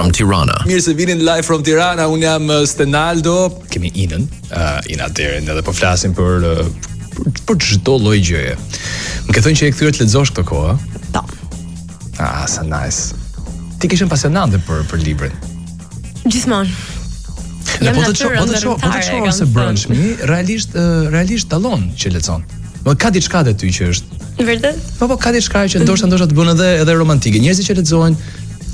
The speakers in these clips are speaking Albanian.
from Tirana. Mirë se vinin live from Tirana. Unë jam Stenaldo. Kemi Inën. Ina Derin edhe po flasim për çdo lloj gjëje. Më ke thënë që e kthyer të lexosh këtë kohë? Po. Sa nice. Ti ke qenë pasionante për librin? Gjithmonë. Dhe po të çoh se brëndshmi, realisht dallon që lexon. Po ka diçka te ty që është. Vërtet? Po ka diçka që ndoshta të bën edhe romantike. Njerëzit që lexojnë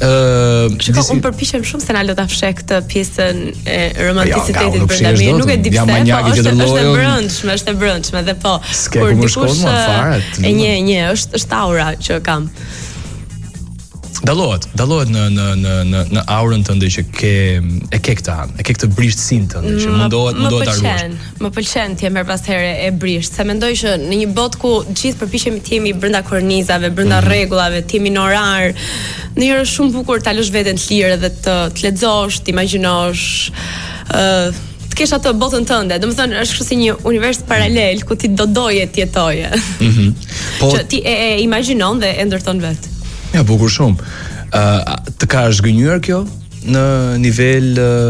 unë përpiqem shumë se na lë ta fsheh këtë pjesën e romanticitetit brenda me. Nuk e di pse, po është e brëndshme dhe po. Kur dikush e një është aura që kam. Dallohet në aurën tënde që ke këtë anë, e ke këtë brishtësinë tënde që mundohet ta ruash. Më pëlqen të jem her pas here e brisht, se mendoj që në një botë ku gjithë përpiqemi të jemi brenda kornizave, brenda rregullave, të jemi në orar, ndonjëherë është shumë bukur ta lësh veten të lirë dhe të lexosh, të imagjinosh, të kesh atë botën tënde. Domethënë është kështu si një univers paralel ku ti do doje të jetoje. Që ti e imagjinon dhe e ndërton vetë. Ja, bukur shumë. Të ka zgënjur kjo në nivel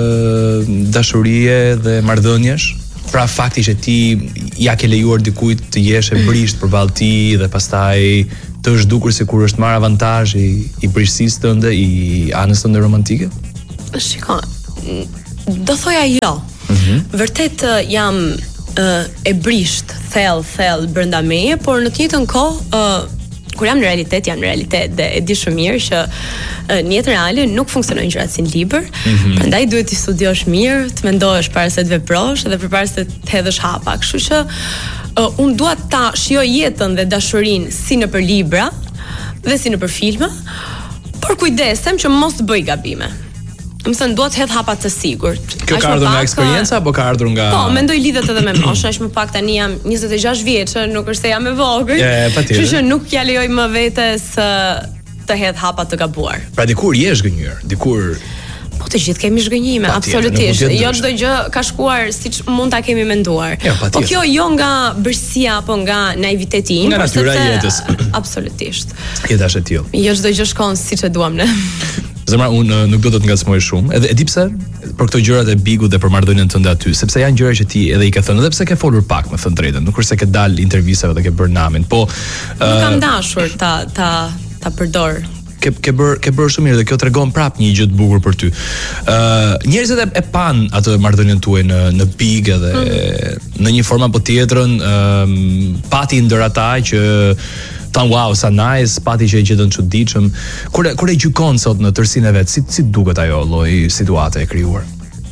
dashurie dhe marrëdhëniesh? Pra fakti që ti ja ke lejuar dikujt të jesh e brisht përballë ti dhe pastaj të zhdukur sikur është marr avantazh i brishtësisë tënde, i anës tënde romantike? Shiko, do thoja jo. Vërtet jam e brisht, thell brenda meje, por në të njëjtën kohë kur jam në realitet dhe e di shumë mirë që në jetën reale nuk funksionojnë gjërat si në libër. Prandaj duhet të studiosh mirë, të mendosh para se të veprosh dhe përpara se të hedhësh hapa. Kështu që unë dua ta shijoj jetën dhe dashurinë si nëpër libra dhe si nëpër filma, por kujdesem që mos të bëj gabime. Më thënë, duhet të hedh hapa të sigurt. Kjo ka ardhur nga eksperjenca apo ka ardhur nga... Po, mendoj lidhet edhe me moshën, është më pak tani jam 26 vjeçë, nuk është se jam e vogël. Kështu që nuk ja lejoj më vetes të hedh hapa të gabuar. Pra dikur je zgënjur, dikur... Po të gjithë kemi zgënjime, absolutisht. Jo çdo gjë ka shkuar siç mund ta kemi menduar. Po kjo jo nga bërësia apo nga naiviteti im, nga natyra e jetës. Absolutisht. Jeta është e tillë. Jo çdo gjë shkon siç e duam ne. Zemra, unë nuk do të ngacmoj shumë. Edhe e di pse për këto gjërat e bigut dhe për marrëdhënien tënde aty, sepse janë gjëra që ti edhe i ke thënë, edhe pse ke folur pak, me thënë drejtën. Nuk është se ke dalë intervistave dhe ke bërë namin, po nuk kam dashur ta përdor. Ke bërë shumë mirë dhe kjo tregon prap një gjë të bukur për ty. Njerëzit e pan atë marrëdhënien tuaj në big edhe në një formë apo tjetrën, pati ndër ata që tan wow, sa nice, pati që e gjetën çuditshëm. Kur e gjykon sot në tërsinë e vet, si duket ajo lloj situate e krijuar?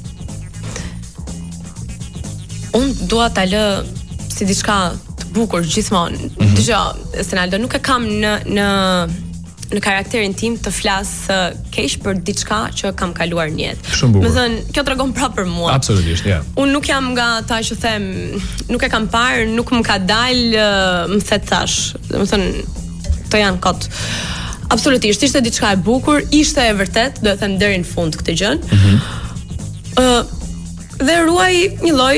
Unë dua ta lë si diçka të bukur gjithmonë. Dgjoj, Stenaldo, nuk e kam në karakterin tim të flas keq për diçka që kam kaluar në jetë. Më thënë, kjo tregon prapë për mua. Absolutisht, ja. Unë nuk jam nga ata që them, nuk e kam parë, nuk më ka dalë, më the tash. Do të thënë, to janë kot. Absolutisht, ishte diçka e bukur, ishte e vërtet, do të them deri në fund këtë gjën. Dhe ruaj një lloj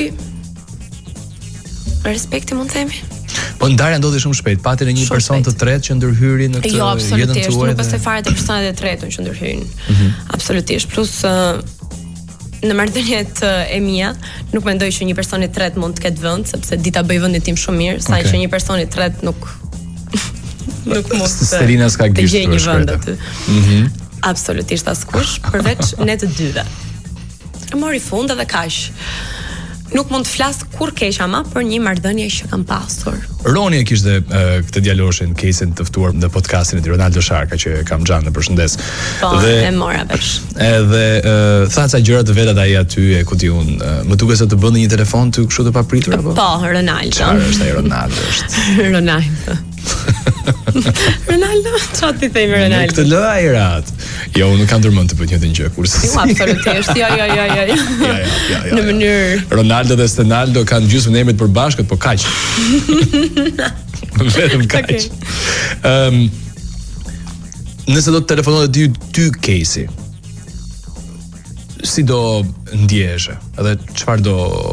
respekti, mund të themi. Po ndarja ndodhi shumë shpejt. Pati një person të tretë që ndërhyri në këtë jetën tuaj. Jo, absolutisht, nuk besoj fare te personat e tretë që ndërhyrin. Absolutisht. Plus në marrëdhëniet e mia, nuk mendoj që një person i tretë mund të ketë vend, sepse di ta bëj vendin tim shumë mirë, sa që një person i tretë nuk mund të. Selina s'ka gjë një vend aty. Absolutisht askush, përveç ne të dyve. E mori fund edhe kaq. Nuk mund të flas kur keq ama për një marrëdhënie që kam pasur. Roni e kishte këtë djaloshin, casein të ftuar në podcastin e Ronaldo Sharka që kam xhan në përshëndes. Po, e mora vesh. Edhe tha ca gjëra të vetat ai aty e ku ti un, më duket se të bënte një telefon ty kështu të papritur apo? Po, Ronaldo. Çfarë është ai Ronaldo është? Ronaldo. Ronaldo, çfarë ti themi Ronaldo? Nuk të lë ai rat. Jo, unë nuk kam ndërmend të bëj njëjtën gjë kurse. Jo, absolutisht. Jo. Në mënyrë. Ronaldo dhe Stenaldo kanë gjysmën e emrit përbashkët, po kaq. Vetëm kaq. Nëse do të telefononte ty Casey, si do ndjeshe? Edhe çfarë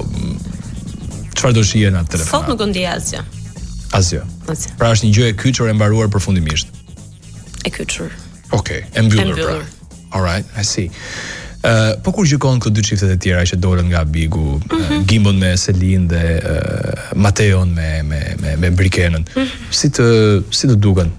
do shije në atë telefon? Sot nuk do ndjej asgjë. Asgjë. Pra është një gjë e kyçur e mbaruar përfundimisht. E kyçur. Okej, e mbyllur pra. Alright, I see. Po kur gjykon këto dy çiftet e tjera që dolën nga Bigu, Gimbon me Selin dhe Mateon me Brikenën. Si të duken?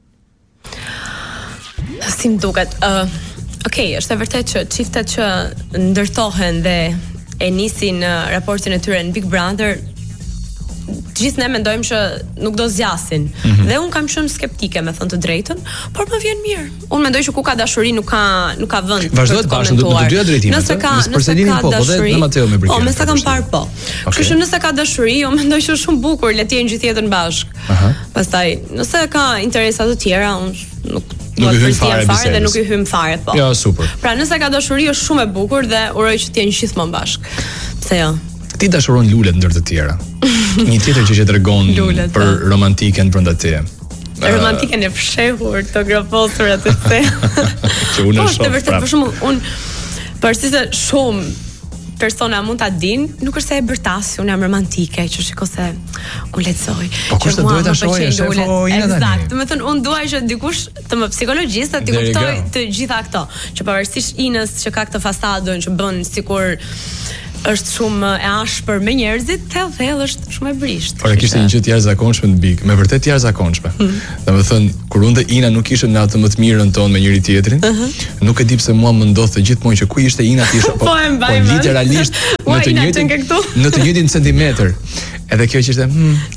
Si më duket? Okej, është e vërtet që çiftet që ndërtohen dhe e nisin raportin e tyre në Big Brother, gjithë ne mendojmë që nuk do zgjasin. Dhe unë kam qenë skeptike, me thënë të drejtën, por më vjen mirë. Unë mendoj që ku ka dashuri nuk ka vend. Vazhdo të bashkë në të dyja drejtimet. Nëse ka dashuri, dhe Mateo me Brikenën. Me sa kam parë po. Kështu që nëse ka dashuri, unë mendoj që është shumë bukur, le të jenë gjithë jetën bashkë. Pastaj, nëse ka interesa të tjera, unë nuk i hym fare dhe nuk i hym fare, po. Ja, super. Pra nëse ka dashuri është shumë e bukur dhe uroj që të jenë gjithmonë bashkë. Pse jo? Ti dashuron lulet ndër të tjera. Një tjetër që tregon për romantiken brenda teje. Romantiken e fshehur të groposurat e te. Që unë e shoh. Vërtet, për shembull, unë përsi se shumë persona mund ta din, nuk është se e bërtasi, unë jam romantike, që shiko se unë lexoj. Po kush të duhet ta shohë, Eksakt. Do të thënë unë dua që dikush të më psikologjistë të kuptoj të gjitha këto, që pavarësisht Inës që ka këtë fasadën që bën sikur është shumë e ashpër me njerëzit, thellë është shumë e brisht. Por kishte një gjë të jashtëzakonshme në Big, me vërtet të jashtëzakonshme. Domethënë, kur unë dhe Ina nuk ishim në atë më të mirën tonë me njëri tjetrin, nuk e di pse mua më ndodhte gjithmonë që ku ishte Ina ti po literalisht në të njëjtin centimetër. Edhe kjo që ishte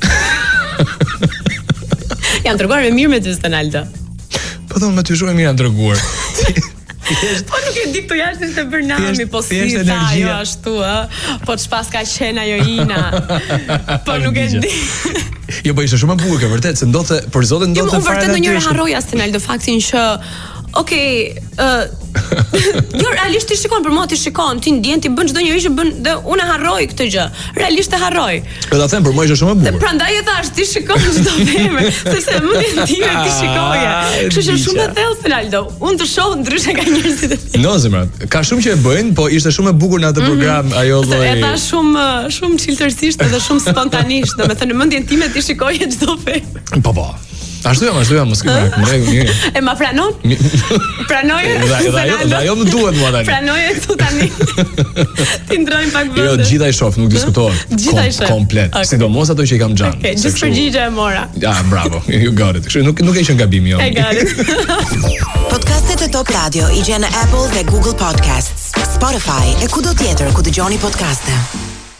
Jam treguar me mirë me ty Stenaldo. Po thonë me ty shumë mirë jam treguar. Po nuk e di këtu jashtë ishte Bernami, po si tha ajo ashtu, po ç'pas ka qenë ajo Ina. Po nuk e di. Jo, po ishte shumë e bukur, vërtet, se ndodhte, për zotin ndodhte fare. Unë vërtet ndonjëherë harroja Stenaldo faktin që jo, realisht ti shikon, për mua ti shikon, ti ndjen, ti bën çdo njeri që bën, dhe unë harroj këtë gjë. Realisht e harroj. Po ta them, për mua ishte shumë e bukur. Prandaj e thash, ti shikon çdo femër, sepse më ndjen ti shikoje. Kështu që shumë e thellë Ronaldo. Unë të shoh ndryshe nga njerëzit e tjerë. No, zemra, ka shumë që e bëjnë, po ishte shumë e bukur në atë program, ajo lloj. E tha shumë çiltërsisht dhe shumë spontanisht, domethënë në mendjen time ti shikoje çdo femër. Po. Ashtu jam, mos kemë mirë. E ma pranon? Pranoje? Dhe ajo më duhet mua tani. Pranoje këtu tani. Ti ndrojmë pak vende. Jo, gjithaj shoh, nuk diskutohet. Komplet. Sidomos ato që i kam xhan. Okej, gjithë përgjigje e mora. Ja, bravo. You got it. Kështu nuk e qenë gabim jo. I got it. Podcastet e Top Radio i gjen në Apple dhe Google Podcasts, Spotify e kudo tjetër ku dëgjoni podcaste.